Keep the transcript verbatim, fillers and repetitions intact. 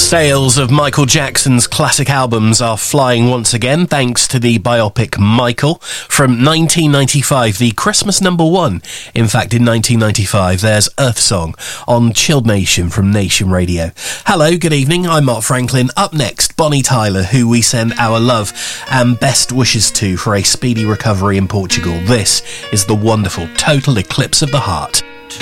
Sales of Michael Jackson's classic albums are flying once again thanks to the biopic Michael from nineteen ninety-five, the Christmas number one. In fact, in nineteen ninety-five, there's Earth Song on Chilled Nation from Nation Radio. Hello, good evening, I'm Mark Franklin. Up next, Bonnie Tyler, who we send our love and best wishes to for a speedy recovery in Portugal. This is the wonderful Total Eclipse of the Heart.